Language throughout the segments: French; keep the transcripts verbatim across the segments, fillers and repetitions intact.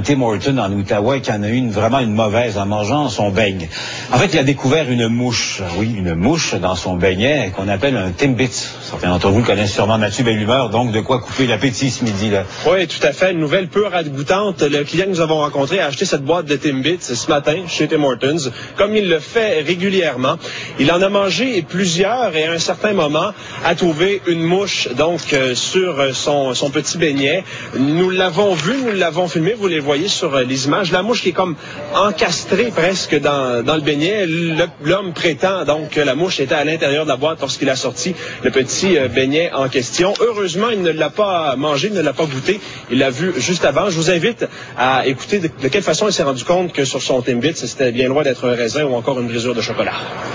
Tim Hortons en Outaouais qui en a eu une, vraiment une mauvaise en mangeant son beigne. En fait, il a découvert une mouche, oui, une mouche dans son beignet qu'on appelle un Timbits. Certains d'entre vous le connaissent sûrement, Mathieu Bellumeur, donc de quoi couper l'appétit ce midi, là. Oui, tout à fait. Une nouvelle peu ragoûtante. Le client que nous avons rencontré a acheté cette boîte de Timbits ce matin chez Tim Hortons, comme il le fait régulièrement. Il en a mangé plusieurs et à un certain moment a trouvé une mouche donc euh, sur son, son petit beignet. Nous l'avons vu, nous l'avons filmé, vous les voyez sur euh, les images. La mouche qui est comme encastrée presque dans, dans le beignet. Le, l'homme prétend donc que la mouche était à l'intérieur de la boîte lorsqu'il a sorti le petit euh, beignet en question. Heureusement, il ne l'a pas mangé, il ne l'a pas goûté. Il l'a vu juste avant. Je vous invite à écouter de, de quelle façon il s'est rendu compte que sur son Timbits, c'était bien loin d'être un raisin ou encore une brisure de chocolat.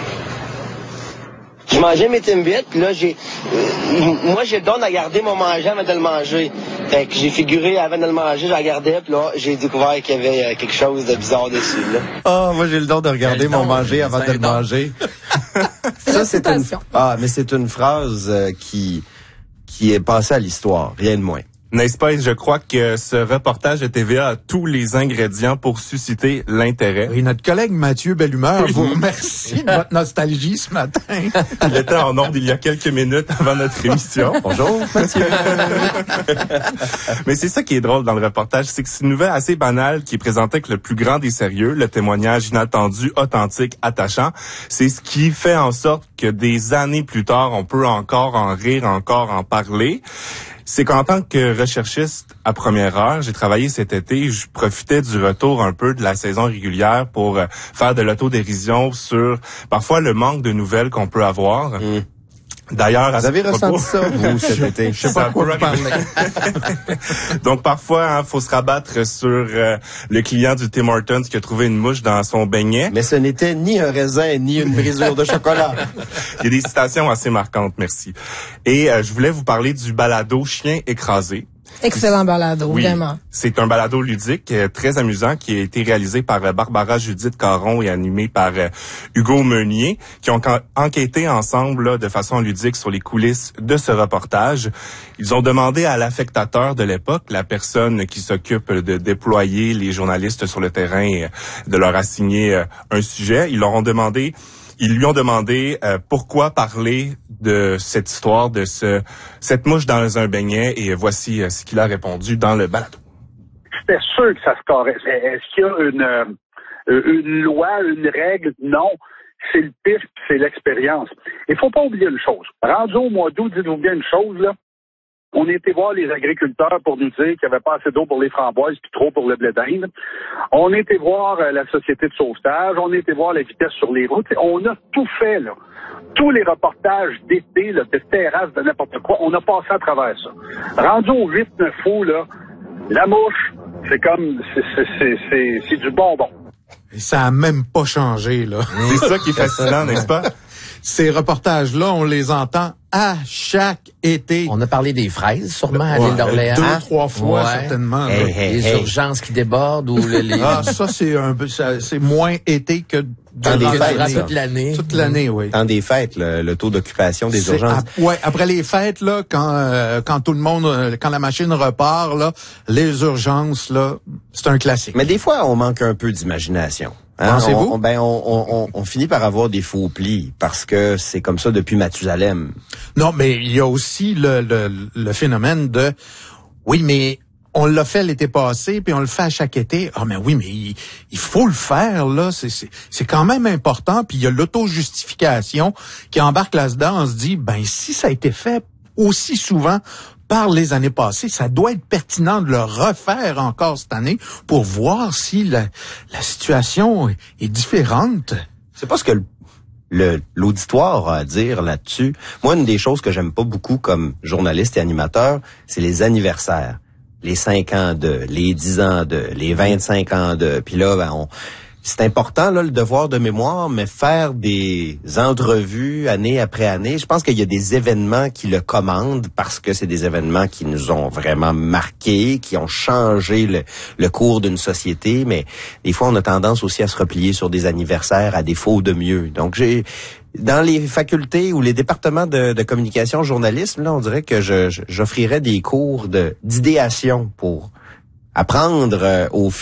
Je mangeais mes Timbits, là, j'ai... Euh, moi, j'ai le don de garder mon manger avant de le manger. Fait que j'ai figuré avant de le manger, je regardais, puis là, j'ai découvert qu'il y avait euh, quelque chose de bizarre dessus, là. Ah, oh, moi, j'ai le don de regarder mon manger avant de le manger. Ça, c'est une... Ah, mais c'est une phrase euh, qui, qui est passée à l'histoire, rien de moins. N'est-ce pas? Je crois que ce reportage de T V A a tous les ingrédients pour susciter l'intérêt. Et notre collègue Mathieu Bellumeur vous remercie de votre nostalgie ce matin. Il était en ondes il y a quelques minutes avant notre émission. Bonjour, Mathieu. Mais c'est ça qui est drôle dans le reportage, c'est que c'est une nouvelle assez banale qui est présentée avec le plus grand des sérieux, le témoignage inattendu, authentique, attachant. C'est ce qui fait en sorte que des années plus tard, on peut encore en rire, encore en parler. C'est qu'en tant que recherchiste à première heure, j'ai travaillé cet été, je profitais du retour un peu de la saison régulière pour faire de l'autodérision sur parfois le manque de nouvelles qu'on peut avoir. Mmh. D'ailleurs, vous avez ressenti ça, vous, cet été? Je sais pas de quoi vous parlez. Donc, parfois, il hein, faut se rabattre sur euh, le client du Tim Hortons qui a trouvé une mouche dans son beignet. Mais ce n'était ni un raisin, ni une brisure de chocolat. Il y a des citations assez marquantes, merci. Et euh, je voulais vous parler du balado Chien écrasé. Excellent balado, oui, vraiment. C'est un balado ludique euh, très amusant qui a été réalisé par euh, Barbara Judith Caron et animé par euh, Hugo Meunier, qui ont en- enquêté ensemble là, de façon ludique sur les coulisses de ce reportage. Ils ont demandé à l'affectateur de l'époque, la personne qui s'occupe de déployer les journalistes sur le terrain, euh, de leur assigner euh, un sujet. Ils leur ont demandé Ils lui ont demandé euh, pourquoi parler de cette histoire de ce cette mouche dans un beignet et voici euh, ce qu'il a répondu dans le balado. C'était sûr que ça se carrait. Est-ce qu'il y a une, euh, une loi, une règle? Non. C'est le pif, c'est l'expérience. Il faut pas oublier une chose. Rendu au mois d'août, dites-vous bien une chose, là. On était voir les agriculteurs pour nous dire qu'il n'y avait pas assez d'eau pour les framboises puis trop pour le blé d'Inde. On était voir euh, la société de sauvetage. On était voir la vitesse sur les routes. On a tout fait, là. Tous les reportages d'été, là, de terrasse, de n'importe quoi, on a passé à travers ça. Rendu au huit neuf août, là, la mouche, c'est comme, c'est, c'est, c'est, c'est, c'est du bonbon. Et ça a même pas changé, là. C'est ça qui est fascinant, n'est-ce pas? Ces reportages-là, on les entend à chaque été. On a parlé des fraises, sûrement, à l'île Ouais, d'Orléans. Deux, trois fois, ouais. certainement. Hey, hey, les hey. urgences qui débordent ou le, les... Ah, ça, c'est un peu, ça, c'est moins été que Dans des durant fêtes, l'année. toute l'année. Toute l'année, oui. Dans des fêtes, le, le taux d'occupation des C'est urgences. ap- ouais, après les fêtes, là, quand, euh, quand tout le monde, euh, quand la machine repart, là, les urgences, là, c'est un classique. Mais des fois, on manque un peu d'imagination. Hein? Pensez-vous? On, on, ben, on, on, on finit par avoir des faux plis parce que c'est comme ça depuis Mathusalem. Non, mais il y a aussi le, le, le phénomène de, oui, mais on l'a fait l'été passé, puis on le fait à chaque été. Ah, mais oui, mais il, il faut le faire, là. C'est, c'est, c'est quand même important. Puis il y a l'auto-justification qui embarque là-dedans. On se dit, ben, si ça a été fait aussi souvent par les années passées, ça doit être pertinent de le refaire encore cette année pour voir si la, la situation est différente. C'est pas ce que le, le, l'auditoire a à dire là-dessus. Moi, une des choses que j'aime pas beaucoup comme journaliste et animateur, c'est les anniversaires. Les cinq ans de, les dix ans de, les vingt-cinq ans de. Puis là, ben, on, c'est important, là, le devoir de mémoire, mais faire des entrevues année après année, je pense qu'il y a des événements qui le commandent parce que c'est des événements qui nous ont vraiment marqués, qui ont changé le, le cours d'une société, mais des fois, on a tendance aussi à se replier sur des anniversaires à défaut de mieux. Donc, j'ai... Dans les facultés ou les départements de, de communication journalisme, là, on dirait que je, je, j'offrirais des cours de, d'idéation pour apprendre euh, au